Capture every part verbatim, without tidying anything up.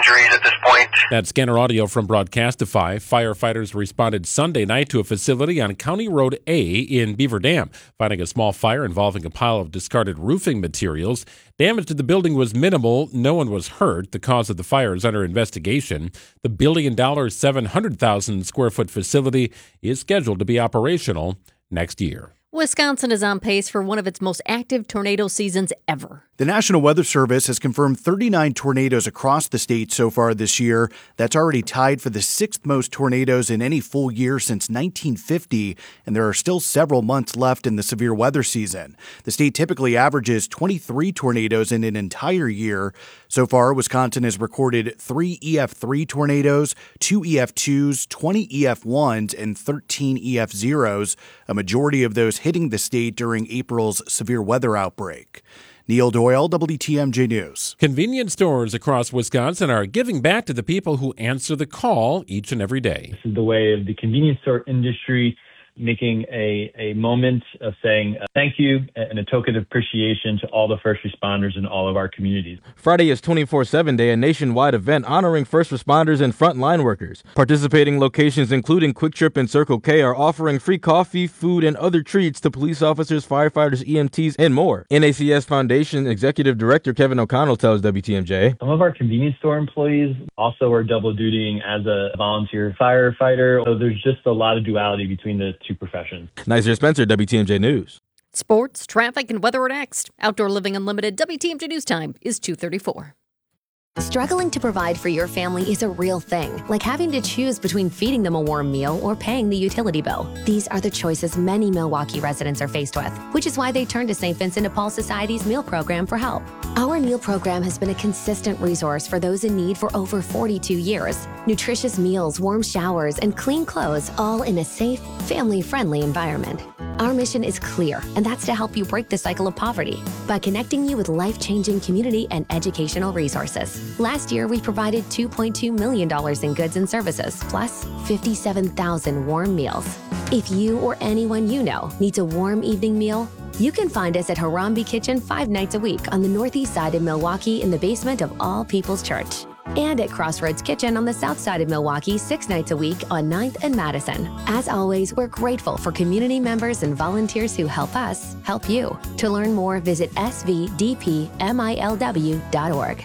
injuries at this point. That's scanner audio from Broadcastify. Firefighters responded Sunday night to a facility on County Road A in Beaver Dam, finding a small fire involving a pile of discarded roofing materials. Damage to the building was minimal. No one was hurt. The cause of the fire is under investigation. The billion dollar, seven hundred thousand square foot facility is scheduled to be operational next year. Wisconsin is on pace for one of its most active tornado seasons ever. The National Weather Service has confirmed thirty-nine tornadoes across the state so far this year. That's already tied for the sixth most tornadoes in any full year since nineteen fifty, and there are still several months left in the severe weather season. The state typically averages twenty-three tornadoes in an entire year. So far, Wisconsin has recorded three E F three tornadoes, two E F twos, twenty E F ones, and thirteen E F zeros, a majority of those hitting the state during April's severe weather outbreak. Neil Doyle, W T M J News. Convenience stores across Wisconsin are giving back to the people who answer the call each and every day. This is the way of the convenience store industry, making a, a moment of saying uh, thank you and a token of appreciation to all the first responders in all of our communities. Friday is twenty-four seven Day, a nationwide event honoring first responders and frontline workers. Participating locations, including Quick Trip and Circle K, are offering free coffee, food, and other treats to police officers, firefighters, E M Ts, and more. N A C S Foundation Executive Director Kevin O'Connell tells W T M J. Some of our convenience store employees also are double dutying as a volunteer firefighter, so there's just a lot of duality between the two professions. Nicer Spencer, W T M J News. Sports, traffic, and weather are next. Outdoor Living Unlimited W T M J News time is two thirty-four. Struggling to provide for your family is a real thing, like having to choose between feeding them a warm meal or paying the utility bill. These are the choices many Milwaukee residents are faced with, which is why they turn to Saint Vincent de Paul Society's meal program for help. Our meal program has been a consistent resource for those in need for over forty-two years. Nutritious meals, warm showers, and clean clothes, all in a safe, family-friendly environment. Our mission is clear, and that's to help you break the cycle of poverty by connecting you with life-changing community and educational resources. Last year, we provided two point two million dollars in goods and services, plus fifty-seven thousand warm meals. If you or anyone you know needs a warm evening meal, you can find us at Harambe Kitchen five nights a week on the northeast side of Milwaukee in the basement of All People's Church. And at Crossroads Kitchen on the south side of Milwaukee six nights a week on ninth and Madison. As always, we're grateful for community members and volunteers who help us help you. To learn more, visit s v d p milw dot org.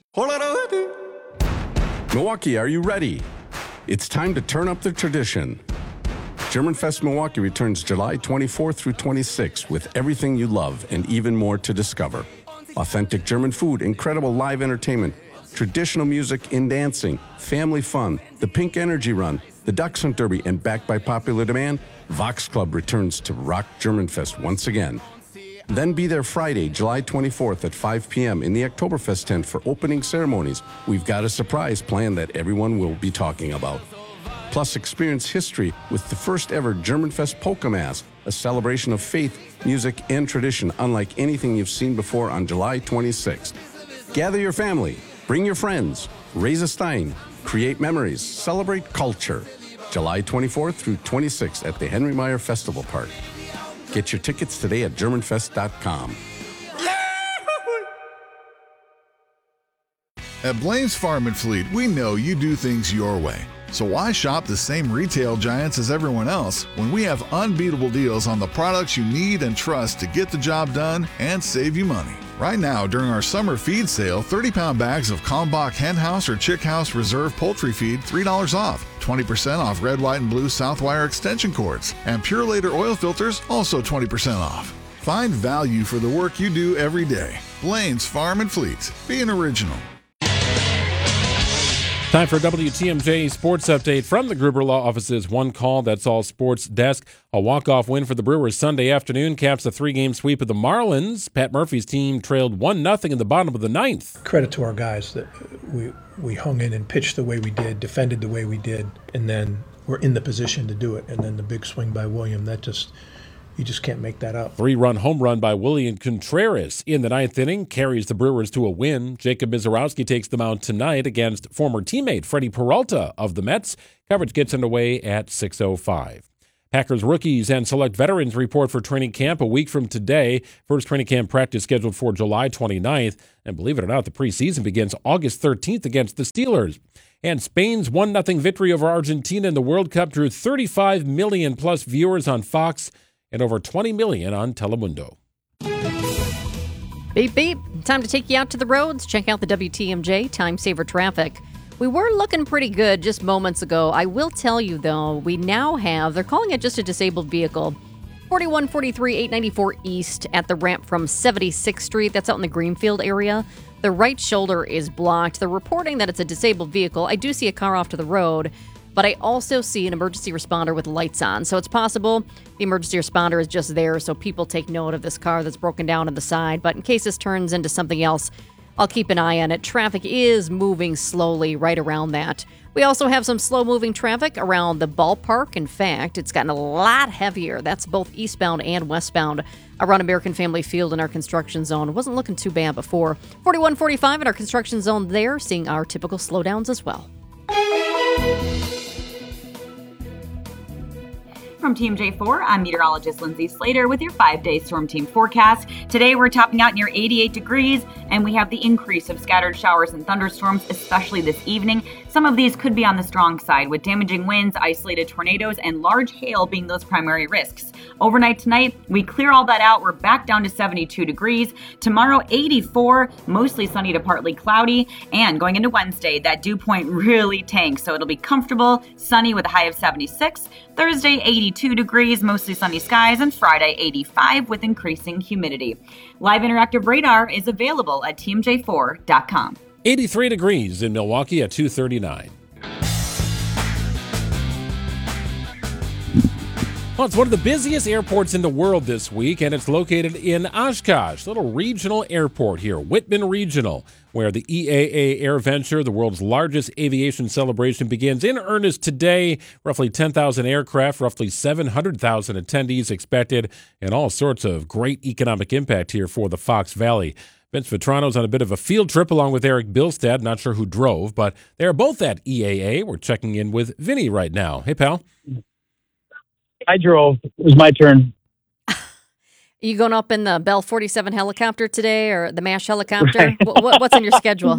Milwaukee, are you ready? It's time to turn up the tradition. Germanfest Milwaukee returns July twenty-fourth through twenty-sixth with everything you love and even more to discover. Authentic German food, incredible live entertainment, traditional music and dancing, family fun, the Pink Energy Run, the Dachshund Derby, and backed by popular demand, Vox Club returns to rock Germanfest once again. Then be there Friday, July twenty-fourth at five p.m. in the Oktoberfest tent for opening ceremonies. We've got a surprise planned that everyone will be talking about. Plus, experience history with the first ever Germanfest Polka Mass, a celebration of faith, music, and tradition unlike anything you've seen before on July twenty-sixth. Gather your family, bring your friends, raise a stein, create memories, celebrate culture. July twenty-fourth through twenty-sixth at the Henry Meyer Festival Park. Get your tickets today at Germanfest dot com. At Blaine's Farm and Fleet, we know you do things your way. So why shop the same retail giants as everyone else when we have unbeatable deals on the products you need and trust to get the job done and save you money? Right now, during our summer feed sale, thirty-pound bags of Kalmbach Hen House or Chick House Reserve Poultry Feed, three dollars off. twenty percent off red, white, and blue Southwire extension cords. And Pure Later oil filters, also twenty percent off. Find value for the work you do every day. Blaine's Farm and Fleet. Be an original. Time for a W T M J Sports Update from the Gruber Law Office's One Call, That's All Sports Desk. A walk-off win for the Brewers Sunday afternoon caps a three-game sweep of the Marlins. Pat Murphy's team trailed one nothing in the bottom of the ninth. Credit to our guys that we we hung in and pitched the way we did, defended the way we did, and then we're in the position to do it. And then the big swing by William, that just... You just can't make that up. Three-run home run by William Contreras in the ninth inning carries the Brewers to a win. Jacob Mizorowski takes the mound tonight against former teammate Freddie Peralta of the Mets. Coverage gets underway at six oh five. Packers rookies and select veterans report for training camp a week from today. First training camp practice scheduled for July twenty-ninth. And believe it or not, the preseason begins August thirteenth against the Steelers. And Spain's one nothing victory over Argentina in the World Cup drew thirty-five million plus viewers on Fox and over twenty million on Telemundo. Beep, beep. Time to take you out to the roads. Check out the W T M J Time Saver Traffic. We were looking pretty good just moments ago. I will tell you, though, we now have, they're calling it just a disabled vehicle, forty-one forty-three eight ninety-four East at the ramp from seventy-sixth Street. That's out in the Greenfield area. The right shoulder is blocked. They're reporting that it's a disabled vehicle. I do see a car off to the road, but I also see an emergency responder with lights on. So it's possible the emergency responder is just there so people take note of this car that's broken down on the side. But in case this turns into something else, I'll keep an eye on it. Traffic is moving slowly right around that. We also have some slow-moving traffic around the ballpark. In fact, it's gotten a lot heavier. That's both eastbound and westbound around American Family Field in our construction zone. It wasn't looking too bad before. forty-one forty-five in our construction zone there, seeing our typical slowdowns as well. From Team J four, I'm meteorologist Lindsay Slater with your five-day storm team forecast. Today, we're topping out near eighty-eight degrees, and we have the increase of scattered showers and thunderstorms, especially this evening. Some of these could be on the strong side, with damaging winds, isolated tornadoes, and large hail being those primary risks. Overnight tonight, we clear all that out. We're back down to seventy-two degrees. Tomorrow, eighty-four, mostly sunny to partly cloudy. And going into Wednesday, that dew point really tanks, so it'll be comfortable, sunny with a high of seventy-six. Thursday, eighty-two degrees, mostly sunny skies, and Friday, eighty-five with increasing humidity. Live interactive radar is available at T M J four dot com. eighty-three degrees in Milwaukee at two thirty-nine. Well, it's one of the busiest airports in the world this week, and it's located in Oshkosh, little regional airport here, Whitman Regional, where the E A A Air Venture, the world's largest aviation celebration, begins in earnest today. Roughly ten thousand aircraft, roughly seven hundred thousand attendees expected, and all sorts of great economic impact here for the Fox Valley. Vince Vitrano's on a bit of a field trip along with Eric Bilstad. Not sure who drove, but they're both at E A A. We're checking in with Vinny right now. Hey, pal. I drove. It was my turn. Are you going up in the Bell forty-seven helicopter today or the MASH helicopter? Right. what, what's on your schedule?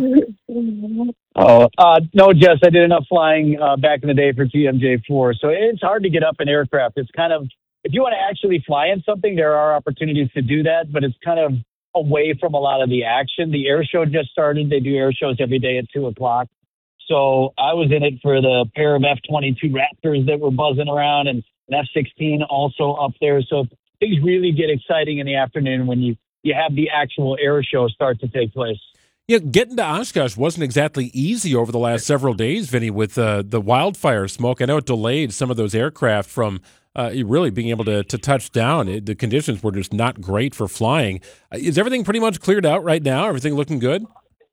Oh, uh, no, Jess, I did enough flying uh, back in the day for T M J four. So it's hard to get up in aircraft. It's kind of, if you want to actually fly in something, there are opportunities to do that, but it's kind of away from a lot of the action. The air show just started. They do air shows every day at two o'clock. So I was in it for the pair of F twenty-two Raptors that were buzzing around and an F sixteen also up there. So things really get exciting in the afternoon when you, you have the actual air show start to take place. Yeah, getting to Oshkosh wasn't exactly easy over the last several days, Vinny, with uh, the wildfire smoke. I know it delayed some of those aircraft from uh, really being able to, to touch down. It, the conditions were just not great for flying. Uh, is everything pretty much cleared out right now? Everything looking good?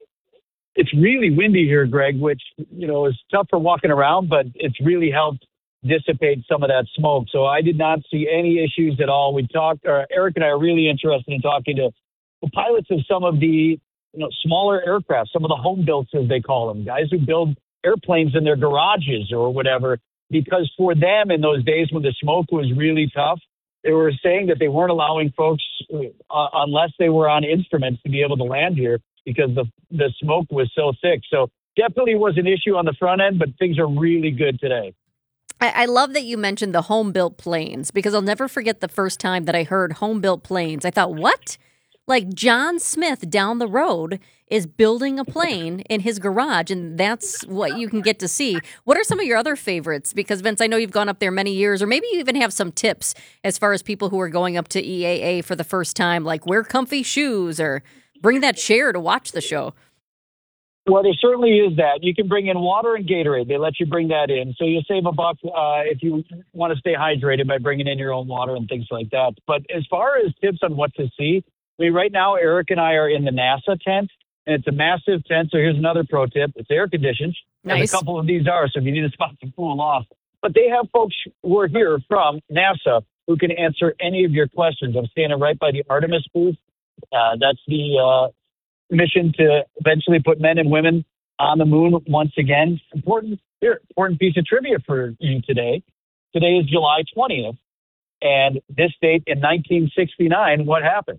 It's really windy here, Greg, which, you know, is tough for walking around, but it's really helped dissipate some of that smoke. So I did not see any issues at all. We talked, or Eric and I are really interested in talking to the pilots of some of the, you know, smaller aircraft, some of the home builds, as they call them, guys who build airplanes in their garages or whatever, because for them in those days when the smoke was really tough, they were saying that they weren't allowing folks, uh, unless they were on instruments, to be able to land here because the the smoke was so thick. So definitely was an issue on the front end, but things are really good today. I love that you mentioned the home-built planes, because I'll never forget the first time that I heard home-built planes. I thought, what? Like John Smith down the road is building a plane in his garage, and that's what you can get to see. What are some of your other favorites? Because, Vince, I know you've gone up there many years, or maybe you even have some tips as far as people who are going up to E A A for the first time, like wear comfy shoes or bring that chair to watch the show. Well, there certainly is that. You can bring in water and Gatorade. They let you bring that in. So you save a buck uh, if you want to stay hydrated by bringing in your own water and things like that. But as far as tips on what to see, I mean, right now, Eric and I are in the NASA tent, and it's a massive tent. So here's another pro tip. It's air conditioned. Nice. And a couple of these are, so if you need a spot to cool off. But they have folks who are here from NASA who can answer any of your questions. I'm standing right by the Artemis booth. Uh, that's the uh, mission to eventually put men and women on the moon once again. Important, here, important piece of trivia for you today. Today is July twentieth. And this date in nineteen sixty-nine, what happened?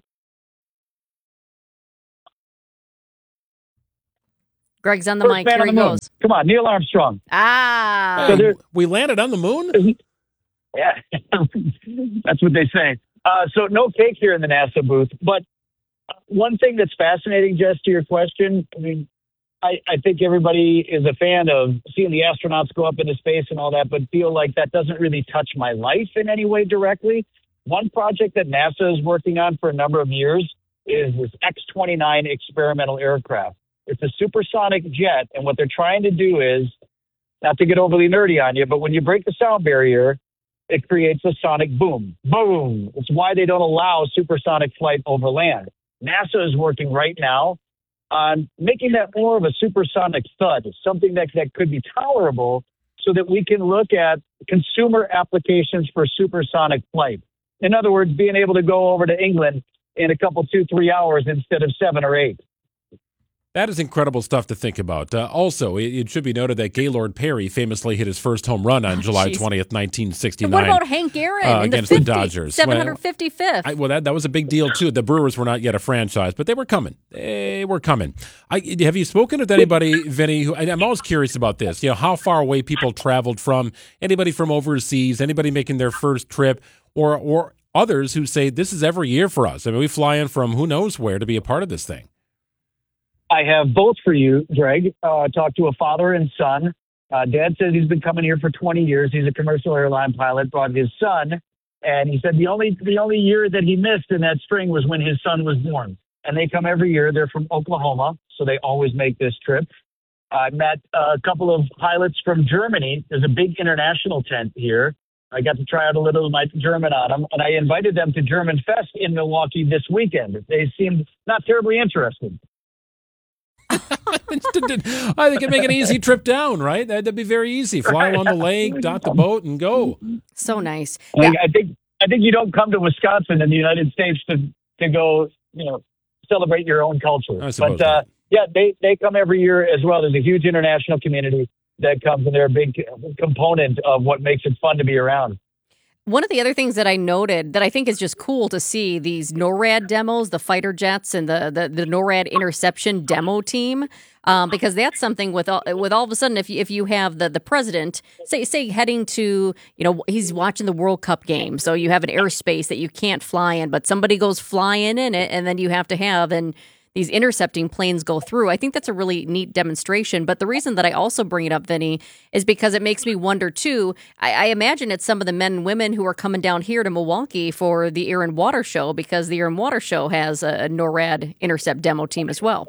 Greg's on the First mic. man Here on he the moon. goes. Come on, Neil Armstrong. Ah. So there- we landed on the moon? Yeah, that's what they say. Uh, so no cake here in the NASA booth. But one thing that's fascinating, Jess, to your question, I mean, I, I think everybody is a fan of seeing the astronauts go up into space and all that, but feel like that doesn't really touch my life in any way directly. One project that NASA is working on for a number of years is this X twenty-nine experimental aircraft. It's a supersonic jet, and what they're trying to do is, not to get overly nerdy on you, but when you break the sound barrier, it creates a sonic boom. Boom! It's why they don't allow supersonic flight over land. NASA is working right now on making that more of a supersonic thud, something that, that could be tolerable so that we can look at consumer applications for supersonic flight. In other words, being able to go over to England in a couple, two, three hours instead of seven or eight. That is incredible stuff to think about. Uh, also, it, it should be noted that Gaylord Perry famously hit his first home run on Oh, July geez. twentieth, nineteen sixty-nine. And what about Hank Aaron uh, in the against fifty, the Dodgers? seven hundred fifty-fifth? I, well, that, that was a big deal, too. The Brewers were not yet a franchise, but they were coming. They were coming. I, have you spoken with anybody, Vinny, who, I'm always curious about this, you know, how far away people traveled from, anybody from overseas, anybody making their first trip, or or others who say this is every year for us. I mean, we fly in from who knows where to be a part of this thing. I have both for you, Greg. Uh, talked to a father and son. Uh, Dad says he's been coming here for twenty years. He's a commercial airline pilot, brought his son, and he said the only the only year that he missed in that string was when his son was born. And they come every year. They're from Oklahoma, so they always make this trip. I met a couple of pilots from Germany. There's a big international tent here. I got to try out a little of my German on them, and I invited them to German Fest in Milwaukee this weekend. They seemed not terribly interested. I think it'd make an easy trip down, right? That'd be very easy. Fly along the lake, dot the boat, and go. So nice. I think, I think I think you don't come to Wisconsin in the United States to to go, you know, celebrate your own culture. I suppose But uh, not. yeah, they they come every year as well. There's a huge international community that comes, and they're a big component of what makes it fun to be around. One of the other things that I noted that I think is just cool to see these NORAD demos, the fighter jets and the the, the NORAD interception demo team, um, because that's something with all, with all of a sudden if you, if you have the, the president say say heading to, you know, he's watching the World Cup game, so you have an airspace that you can't fly in, but somebody goes flying in it, and then you have to have and. These intercepting planes go through. I think that's a really neat demonstration. But the reason that I also bring it up, Vinny, is because it makes me wonder, too. I, I imagine it's some of the men and women who are coming down here to Milwaukee for the Air and Water Show, because the Air and Water Show has a, a NORAD intercept demo team as well.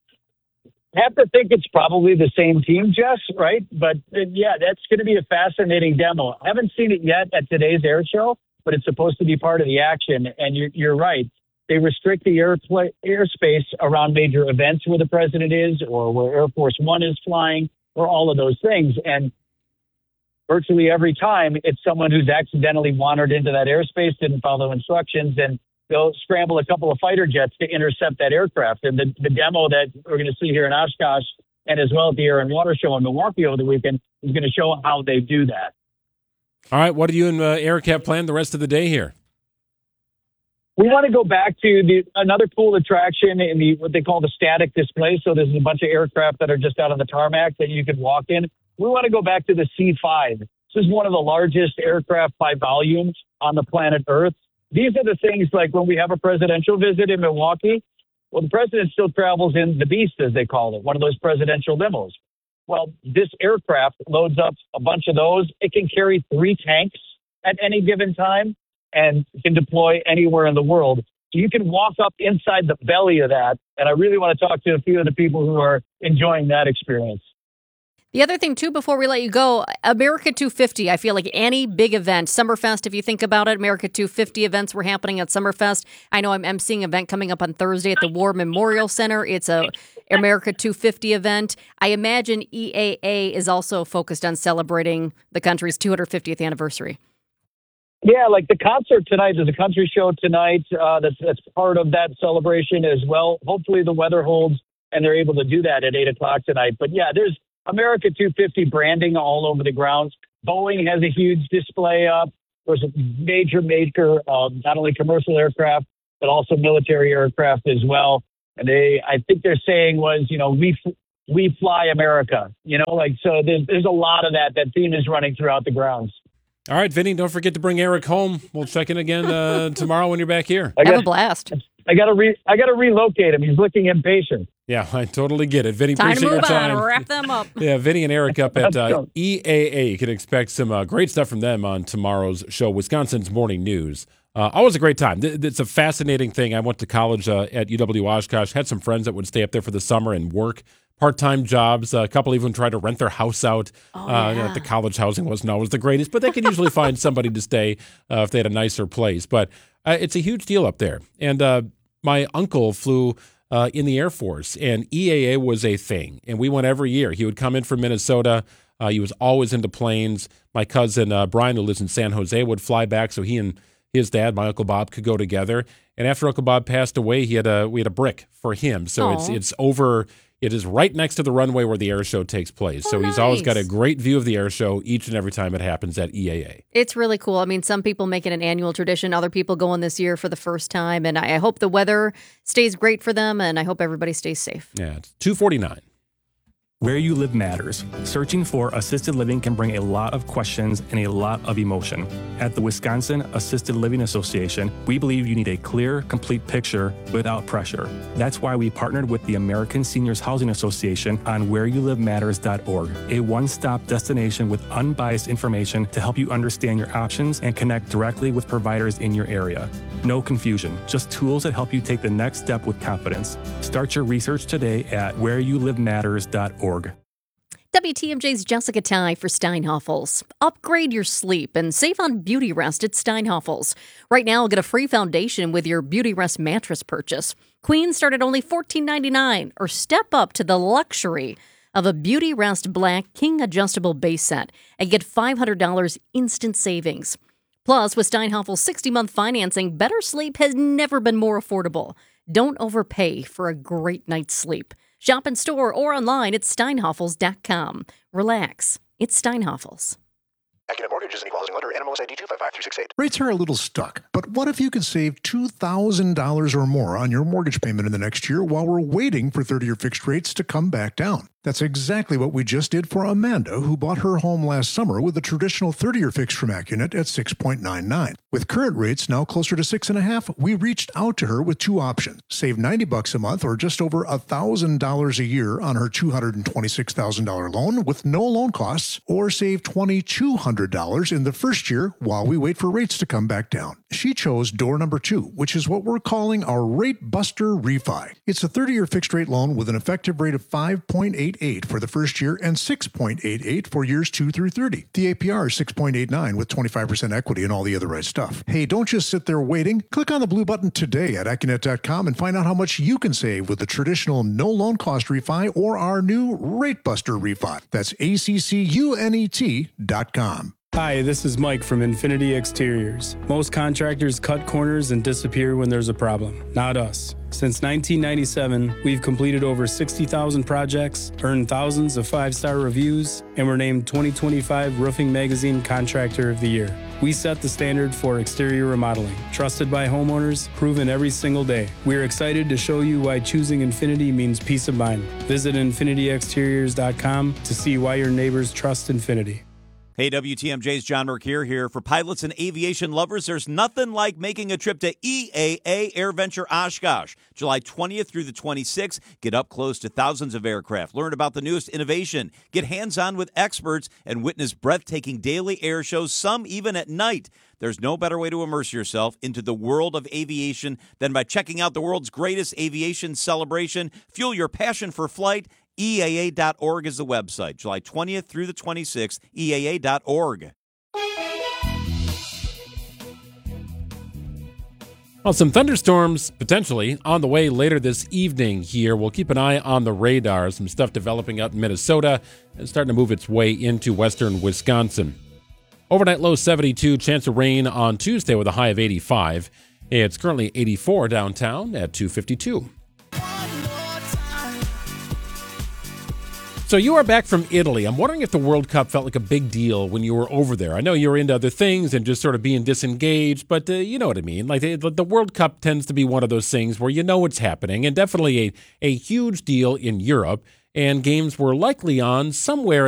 I have to think it's probably the same team, Jess, right? But uh, yeah, that's going to be a fascinating demo. I haven't seen it yet at today's air show, but it's supposed to be part of the action. And you're, you're right. They restrict the airplay, airspace around major events where the president is, or where Air Force One is flying, or all of those things. And virtually every time, it's someone who's accidentally wandered into that airspace, didn't follow instructions, and they'll scramble a couple of fighter jets to intercept that aircraft. And the, the demo that we're going to see here in Oshkosh, and as well at the Air and Water Show in Milwaukee over the weekend, is going to show how they do that. All right, what do you and uh, Eric have planned the rest of the day here? We want to go back to the another cool attraction in the what they call the static display. So there's a bunch of aircraft that are just out on the tarmac that you can walk in. We want to go back to the C five. This is one of the largest aircraft by volume on the planet Earth. These are the things like when we have a presidential visit in Milwaukee. Well, the president still travels in the Beast, as they call it, one of those presidential limos. Well, this aircraft loads up a bunch of those. It can carry three tanks at any given time, and can deploy anywhere in the world. So you can walk up inside the belly of that. And I really want to talk to a few of the people who are enjoying that experience. The other thing, too, before we let you go, America two fifty, I feel like any big event, Summerfest, if you think about it, America two fifty events were happening at Summerfest. I know I'm emceeing an event coming up on Thursday at the War Memorial Center. It's a America two fifty event. I imagine E A A is also focused on celebrating the country's two hundred fiftieth anniversary. Yeah, like the concert tonight, there's a country show tonight uh, that's, that's part of that celebration as well. Hopefully the weather holds and they're able to do that at eight o'clock tonight. But yeah, there's America two fifty branding all over the grounds. Boeing has a huge display up. There's a major maker of not only commercial aircraft, but also military aircraft as well. And they, I think they're saying was, you know, we we fly America, you know, like, so there's, there's a lot of that. That theme is running throughout the grounds. All right, Vinny, don't forget to bring Eric home. We'll check in again uh, tomorrow when you're back here. I got, Have a blast. I got to re, I got to relocate him. He's looking impatient. Yeah, I totally get it. Vinny, Time to appreciate move your time. on. Wrap them up. Yeah, Vinny and Eric up at uh, E A A. You can expect some uh, great stuff from them on tomorrow's show, Wisconsin's Morning News. Uh, always a great time. It's a fascinating thing. I went to college uh, at U W Oshkosh, had some friends that would stay up there for the summer and work part-time jobs. Uh, a couple even tried to rent their house out. Oh, uh, yeah. The college housing wasn't always the greatest, but they could usually find somebody to stay uh, if they had a nicer place. But uh, it's a huge deal up there. And uh, my uncle flew uh, in the Air Force, and E A A was a thing. And we went every year. He would come in from Minnesota. Uh, he was always into planes. My cousin uh, Brian, who lives in San Jose, would fly back so he and his dad, my Uncle Bob, could go together. And after Uncle Bob passed away, he had a we had a brick for him. So Aww. it's it's over. It is right next to the runway where the air show takes place. Oh, so he's always got a nice. great view of the air show each and every time it happens at E A A. It's really cool. I mean, some people make it an annual tradition. Other people going this year for the first time. And I, I hope the weather stays great for them. And I hope everybody stays safe. Yeah, it's two forty-nine. Where you live matters. Searching for assisted living can bring a lot of questions and a lot of emotion. At the Wisconsin Assisted Living Association, we believe you need a clear, complete picture without pressure. That's why we partnered with the American Seniors Housing Association on where you live matters dot org, a one-stop destination with unbiased information to help you understand your options and connect directly with providers in your area. No confusion, just tools that help you take the next step with confidence. Start your research today at where you live matters dot org. W T M J's Jessica Ty for Steinhoffels. Upgrade your sleep and save on Beauty Rest at Steinhoffels. Right now, get a free foundation with your Beauty Rest mattress purchase. Queen start at only fourteen ninety-nine, or step up to the luxury of a Beauty Rest Black King adjustable base set and get five hundred dollars instant savings. Plus, with Steinhoffels sixty-month financing, better sleep has never been more affordable. Don't overpay for a great night's sleep. Shop in store or online at steinhoffels dot com. Relax. It's Steinhoffels. Accident Mortgages and Equal Housing Lender, N M L S I D two five five three six eight. Rates are a little stuck, but what if you could save two thousand dollars or more on your mortgage payment in the next year while we're waiting for thirty-year fixed rates to come back down? That's exactly what we just did for Amanda, who bought her home last summer with a traditional thirty-year fixed from AccuNet at six point nine nine. With current rates now closer to six point five, we reached out to her with two options. Save ninety bucks a month or just over one thousand dollars a year on her two hundred twenty-six thousand dollars loan with no loan costs, or save two thousand two hundred dollars in the first year while we wait for rates to come back down. She chose door number two, which is what we're calling our Rate Buster Refi. It's a thirty-year fixed rate loan with an effective rate of five point eight eight for the first year and six point eight eight for years two through thirty. The A P R is six point eight nine with twenty-five percent equity and all the other right stuff. Hey, don't just sit there waiting. Click on the blue button today at accunet dot com and find out how much you can save with the traditional no loan cost refi or our new Rate Buster Refi. That's A C C U N E T dot com. Hi, this is Mike from Infinity Exteriors. Most contractors cut corners and disappear when there's a problem. Not us. Since nineteen ninety-seven, we've completed over sixty thousand projects, earned thousands of five-star reviews, and were named twenty twenty-five Roofing Magazine Contractor of the Year. We set the standard for exterior remodeling, trusted by homeowners, proven every single day. We're excited to show you why choosing Infinity means peace of mind. Visit infinity exteriors dot com to see why your neighbors trust Infinity. Hey, W T M J's John Mercure here. For pilots and aviation lovers, there's nothing like making a trip to E A A AirVenture Oshkosh. July twentieth through the twenty-sixth, get up close to thousands of aircraft, learn about the newest innovation, get hands-on with experts, and witness breathtaking daily air shows, some even at night. There's no better way to immerse yourself into the world of aviation than by checking out the world's greatest aviation celebration. Fuel your passion for flight. E A A dot org is the website. July twentieth through the twenty-sixth, E A A dot org. Well, some thunderstorms potentially on the way later this evening here. We'll keep an eye on the radar. Some stuff developing out in Minnesota and starting to move its way into western Wisconsin. Overnight low seventy-two, chance of rain on Tuesday with a high of eighty-five. It's currently eighty-four downtown at two fifty-two. So you are back from Italy. I'm wondering if the World Cup felt like a big deal when you were over there. I know you were into other things and just sort of being disengaged, but uh, you know what I mean. Like the, the World Cup tends to be one of those things where you know what's happening, and definitely a, a huge deal in Europe. And games were likely on somewhere